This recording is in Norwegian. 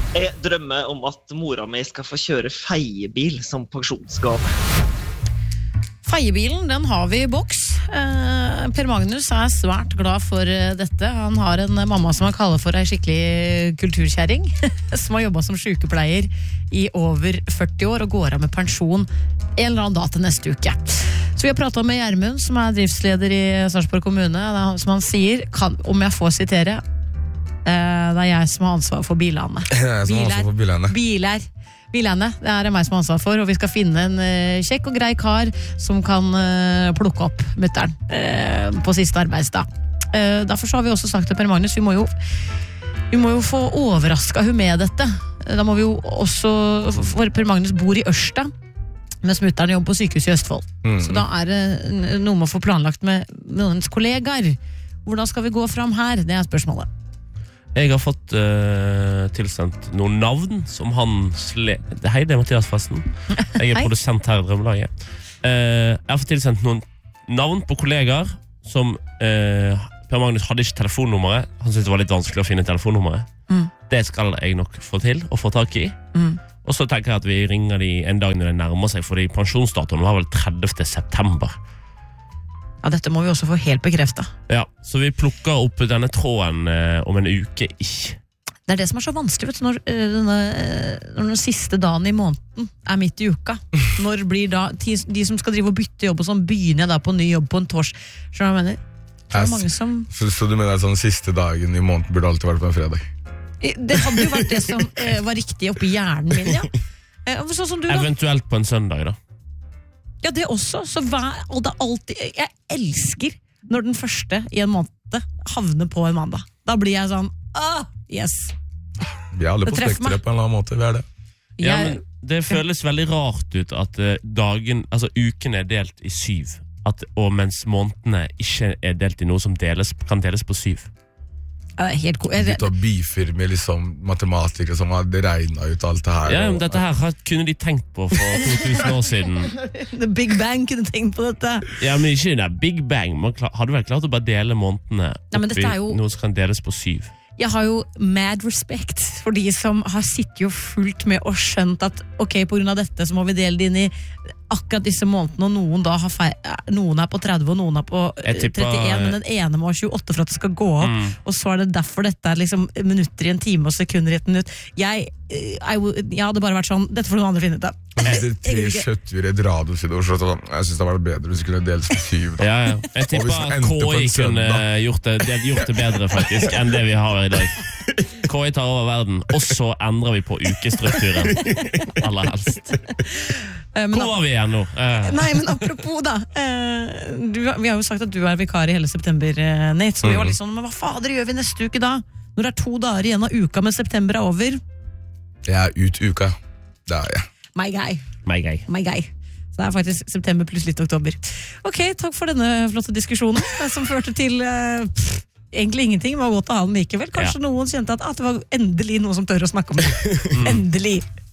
Jeg drømmer om at mora mi skal få kjøre feiebil som pensjonsgave. Feiebilen, den har vi i boks. Per Magnus svært glad for dette. Han har en mamma som han kaller for en skikkelig kulturkjæring, som har jobbet som sykepleier i over 40 år og går av med pensjon en eller annen dag til neste uke. Så vi har pratet med Gjermund, som driftsleder i Sarpsborg kommune, som han sier, om jeg får sitere, det jeg som har ansvar for bilene. Bilene, det meg som har ansvar for, og vi skal finne en kjekk og grei kar som kan plukke opp mutteren på siste arbeidsdag. Derfor så har vi også sagt til Per Magnus, vi må jo få overrasket hun med dette. Da må vi jo også, for Per Magnus bor i Ørsta, mens mutteren jobber på sykehuset i Østfold. Så da det noe med å få planlagt med noens kollegaer. Hvordan skal vi gå fram her? Det spørsmålet. Jeg har fått tilsendt noen navn som han Hei, det Mathias forresten. Jeg produsent her i Drømmelaget. Jeg har fått tilsendt noen navn på kollegaer som Per Magnus hadde ikke telefonnummeret. Han syntes det var litt vanskelig å finne telefonnummeret. Det skal jeg nok få til å få tak i. Og så tenker jeg at vi ringer de en dag når det nærmer seg, fordi pensjonsdatoen var vel 30. september. Ja, dette må vi også få helt bekreftet. Ja, så vi plukker opp denne tråden om en uke ikke. Det det som så vanskelig, vet du, når den siste dagen i måneden midt i uka. Når blir da, de som skal drive og bytte jobb og sånn, begynner jeg da på ny jobb på en torsdag. Skjønner du hva jeg mener? Mange som... Så du mener at sånn siste dagen i måneden burde alltid vært på en fredag? Det hadde jo vært det som var riktig oppi hjernen min, ja. Sånn som du da. Eventuelt på en søndag da. Ja, det også. Så og det alltid, jeg elsker når den første i en måned havner på en mandag. Da blir jeg sånn, yes. Vi alle på spektret på en eller annen måte, vi det. Ja, men det føles veldig rart ut at uken delt i 7, og mens månedene ikke delt i noe som kan deles på 7. Helt cool. Du tar bifer med liksom matematikere som hadde regnet ut alt det her. Ja, men dette her kunne de tenkt på for 2000 år siden. The Big Bang kunne tenkt på dette. Ja, men ikke det Big Bang. Man hadde vel klart å bare dele månedene oppi noe som kan deles på 7. Jeg har jo mad respect for de som har sittet jo fullt med og skjønt at ok, på grunn av dette så må vi dele det inn i akkurat disse månedene, og noen da har noen på 30 og noen på 31, men den ene må ha 28 for at det skal gå opp, og så det derfor dette liksom minutter i en time og sekunder i et minutt. Jeg hadde bare vært sånn, dette får noen andre finne ut av. Det 3 kjøttdyr i et radios i Oslo, jeg synes det var bedre hvis vi kunne deles på 7. Ja. Jeg tipper KI kunne gjort det bedre faktisk enn det vi har i dag. KI tar over verden, og så endrer vi på ukestrukturen aller helst. Hvor var vi igjen nå? Nei, men apropos da, vi har jo sagt at du vikar i hele september, Nate, så vi var litt sånn, men hva fader gjør vi neste uke da? Når det 2 dager igjen av uka, men september over? Jeg ut uka, det jeg. My guy. Så det faktisk september pluss litt oktober. Ok, takk for denne flotte diskusjonen, som førte til egentlig ingenting, men var godt å ha den likevel. Kanskje noen kjente at det var endelig noe som tør å snakke om det. Endelig.